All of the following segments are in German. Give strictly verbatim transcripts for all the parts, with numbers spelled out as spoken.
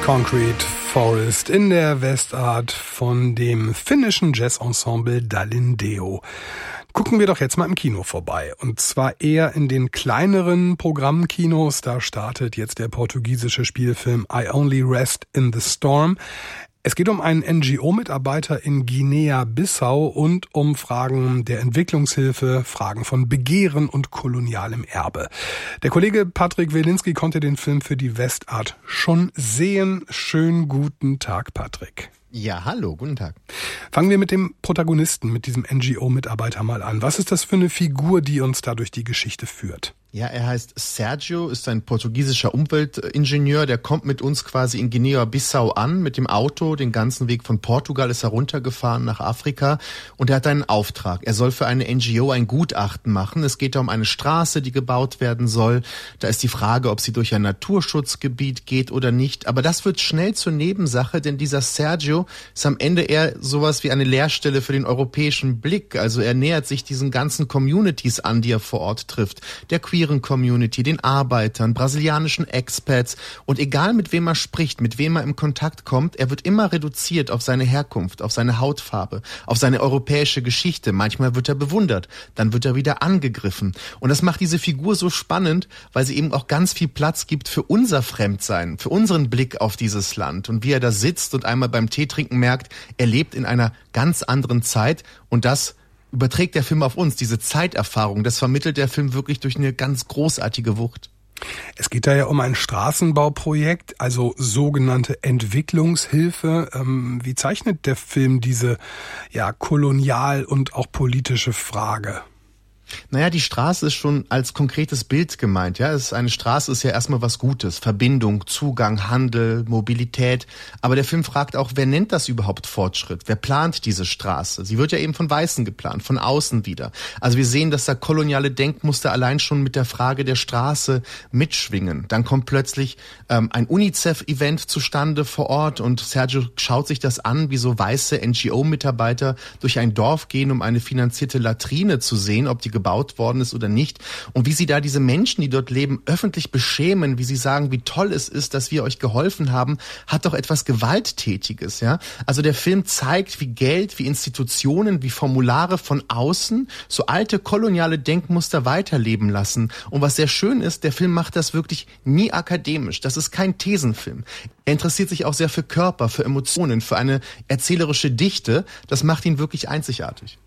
Concrete Forest in der Westart von dem finnischen Jazzensemble Dall'Indio. Gucken wir doch jetzt mal im Kino vorbei. Und zwar eher in den kleineren Programmkinos. Da startet jetzt der portugiesische Spielfilm I Only Rest in the Storm. Es geht um einen N G O-Mitarbeiter in Guinea-Bissau und um Fragen der Entwicklungshilfe, Fragen von Begehren und kolonialem Erbe. Der Kollege Patrick Welinski konnte den Film für die Westart schon sehen. Schönen guten Tag, Patrick. Ja, hallo, guten Tag. Fangen wir mit dem Protagonisten, mit diesem N G O-Mitarbeiter mal an. Was ist das für eine Figur, die uns da durch die Geschichte führt? Ja, er heißt Sergio, ist ein portugiesischer Umweltingenieur, der kommt mit uns quasi in Guinea-Bissau an, mit dem Auto, den ganzen Weg von Portugal ist er runtergefahren nach Afrika und er hat einen Auftrag. Er soll für eine N G O ein Gutachten machen. Es geht da um eine Straße, die gebaut werden soll. Da ist die Frage, ob sie durch ein Naturschutzgebiet geht oder nicht. Aber das wird schnell zur Nebensache, denn dieser Sergio ist am Ende eher sowas wie eine Leerstelle für den europäischen Blick. Also er nähert sich diesen ganzen Communities an, die er vor Ort trifft. Der queeren Community, den Arbeitern, brasilianischen Expats und egal mit wem er spricht, mit wem er im Kontakt kommt, er wird immer reduziert auf seine Herkunft, auf seine Hautfarbe, auf seine europäische Geschichte. Manchmal wird er bewundert, dann wird er wieder angegriffen. Und das macht diese Figur so spannend, weil sie eben auch ganz viel Platz gibt für unser Fremdsein, für unseren Blick auf dieses Land. Und wie er da sitzt und einmal beim Tee trinken merkt, er lebt in einer ganz anderen Zeit und das überträgt der Film auf uns, diese Zeiterfahrung. Das vermittelt der Film wirklich durch eine ganz großartige Wucht. Es geht da ja um ein Straßenbauprojekt, also sogenannte Entwicklungshilfe. Ähm, wie zeichnet der Film diese ja kolonial- und auch politische Frage? Naja, die Straße ist schon als konkretes Bild gemeint. Ja, es ist eine Straße ist ja erstmal was Gutes. Verbindung, Zugang, Handel, Mobilität. Aber der Film fragt auch, wer nennt das überhaupt Fortschritt? Wer plant diese Straße? Sie wird ja eben von Weißen geplant, von außen wieder. Also wir sehen, dass da koloniale Denkmuster allein schon mit der Frage der Straße mitschwingen. Dann kommt plötzlich ähm, ein UNICEF-Event zustande vor Ort und Sergio schaut sich das an, wie so weiße N G O-Mitarbeiter durch ein Dorf gehen, um eine finanzierte Latrine zu sehen, ob die gebaut worden ist oder nicht und wie sie da diese Menschen, die dort leben, öffentlich beschämen, wie sie sagen, wie toll es ist, dass wir euch geholfen haben, hat doch etwas Gewalttätiges, ja. Also der Film zeigt, wie Geld, wie Institutionen, wie Formulare von außen so alte koloniale Denkmuster weiterleben lassen. Und was sehr schön ist, der Film macht das wirklich nie akademisch. Das ist kein Thesenfilm. Er interessiert sich auch sehr für Körper, für Emotionen, für eine erzählerische Dichte. Das macht ihn wirklich einzigartig.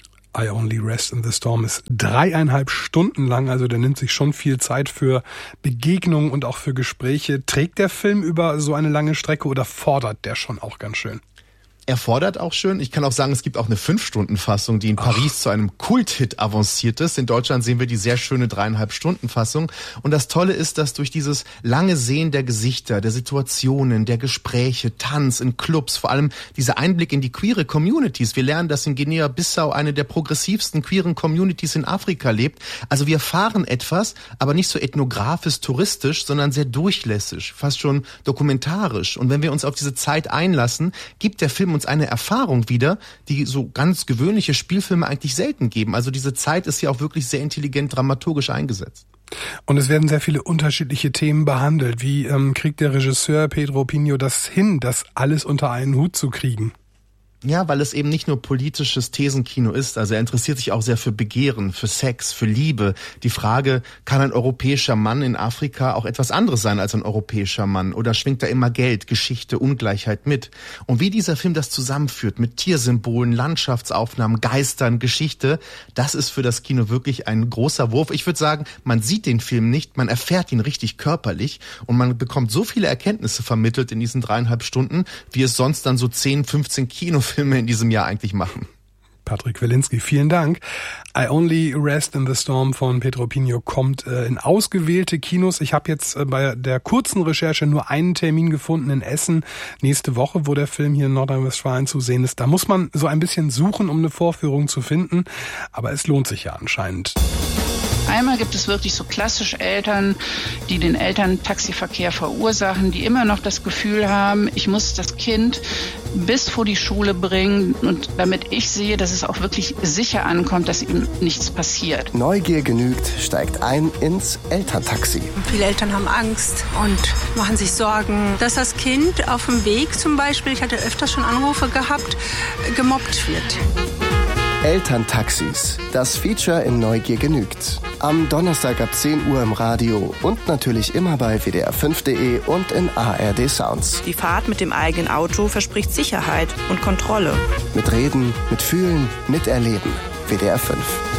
I Only Rest in the Storm ist dreieinhalb Stunden lang, also der nimmt sich schon viel Zeit für Begegnungen und auch für Gespräche. Trägt der Film über so eine lange Strecke oder fordert der schon auch ganz schön? Er fordert auch schön. Ich kann auch sagen, es gibt auch eine fünf-Stunden-Fassung, die in Paris Ach. zu einem Kult-Hit avanciert ist. In Deutschland sehen wir die sehr schöne dreieinhalb-Stunden-Fassung. Und das Tolle ist, dass durch dieses lange Sehen der Gesichter, der Situationen, der Gespräche, Tanz in Clubs, vor allem dieser Einblick in die queere Communities. Wir lernen, dass in Guinea-Bissau eine der progressivsten queeren Communities in Afrika lebt. Also wir erfahren etwas, aber nicht so ethnografisch, touristisch, sondern sehr durchlässig, fast schon dokumentarisch. Und wenn wir uns auf diese Zeit einlassen, gibt der Film uns eine Erfahrung wieder, die so ganz gewöhnliche Spielfilme eigentlich selten geben. Also diese Zeit ist ja auch wirklich sehr intelligent dramaturgisch eingesetzt. Und es werden sehr viele unterschiedliche Themen behandelt. Wie ähm, kriegt der Regisseur Pedro Pinho das hin, das alles unter einen Hut zu kriegen? Ja, weil es eben nicht nur politisches Thesenkino ist. Also er interessiert sich auch sehr für Begehren, für Sex, für Liebe. Die Frage, kann ein europäischer Mann in Afrika auch etwas anderes sein als ein europäischer Mann? Oder schwingt da immer Geld, Geschichte, Ungleichheit mit? Und wie dieser Film das zusammenführt mit Tiersymbolen, Landschaftsaufnahmen, Geistern, Geschichte, das ist für das Kino wirklich ein großer Wurf. Ich würde sagen, man sieht den Film nicht, man erfährt ihn richtig körperlich und man bekommt so viele Erkenntnisse vermittelt in diesen dreieinhalb Stunden, wie es sonst dann so zehn, fünfzehn Kinofilme Filme in diesem Jahr eigentlich machen. Patrick Welinski, vielen Dank. I Only Rest in the Storm von Pedro Pinho kommt äh, in ausgewählte Kinos. Ich habe jetzt äh, bei der kurzen Recherche nur einen Termin gefunden in Essen nächste Woche, wo der Film hier in Nordrhein-Westfalen zu sehen ist. Da muss man so ein bisschen suchen, um eine Vorführung zu finden, aber es lohnt sich ja anscheinend. Einmal gibt es wirklich so klassisch Eltern, die den Eltern Taxiverkehr verursachen, die immer noch das Gefühl haben, ich muss das Kind bis vor die Schule bringen und damit ich sehe, dass es auch wirklich sicher ankommt, dass ihm nichts passiert. Neugier genügt, steigt ein ins Elterntaxi. Viele Eltern haben Angst und machen sich Sorgen, dass das Kind auf dem Weg zum Beispiel, ich hatte öfters schon Anrufe gehabt, gemobbt wird. Elterntaxis, das Feature in Neugier genügt. Am Donnerstag ab zehn Uhr im Radio und natürlich immer bei w d r fünf punkt d e und in A R D Sounds. Die Fahrt mit dem eigenen Auto verspricht Sicherheit und Kontrolle. Mit Reden, mit Fühlen, miterleben. W D R fünf.